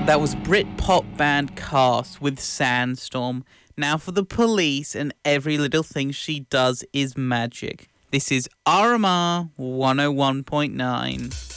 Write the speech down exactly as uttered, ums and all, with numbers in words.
That was Britpop band Cast with Sandstorm. Now for the Police and Every Little Thing She Does Is Magic. This is R M R one oh one point nine.